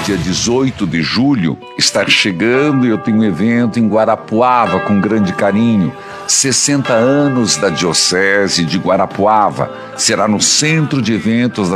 dia 18 de julho, está chegando e eu tenho um evento em Guarapuava com grande carinho. 60 anos da Diocese de Guarapuava. Será no Centro de Eventos da